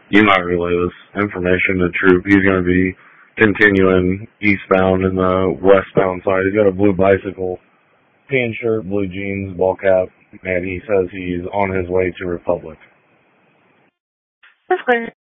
You might relay this information to Troop. He's going to be continuing eastbound in the westbound side. He's got a blue bicycle, tan shirt, blue jeans, ball cap, and he says he's on his way to Republic. That's clear.